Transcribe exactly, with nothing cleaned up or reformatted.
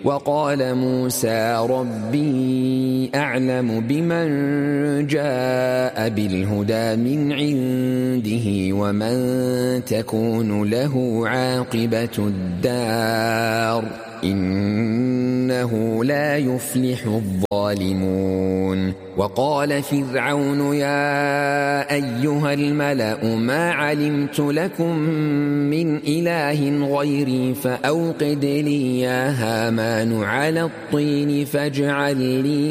وقال موسى ربي أعلم بمن جاء بالهدى من عنده ومن تكون له عاقبة الدار إنه لا يفلح الظالمون. وقال فرعون يا أيها الملأ ما علمت لكم من إله غيري فأوقد لي يا هامان على الطين فاجعل لي